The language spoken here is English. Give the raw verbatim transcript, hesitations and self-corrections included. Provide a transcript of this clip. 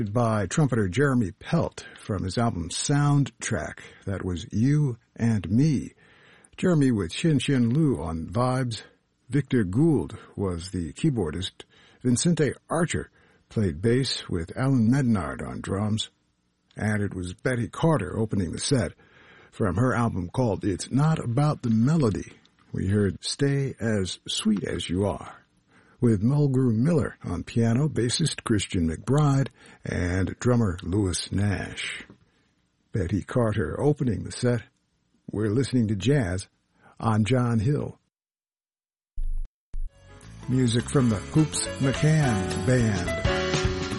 by trumpeter Jeremy Pelt from his album Soundtrack. That was You and Me. Jeremy with Shin Shin Lu on vibes. Victor Gould was the keyboardist. Vincente Archer played bass with Alan Mednard on drums. And it was Betty Carter opening the set from her album called It's Not About the Melody. We heard Stay As Sweet As You Are with Mulgrew Miller on piano, bassist Christian McBride, and drummer Louis Nash. Betty Carter opening the set. We're listening to jazz on John Hill. Music from the Hoops McCann Band.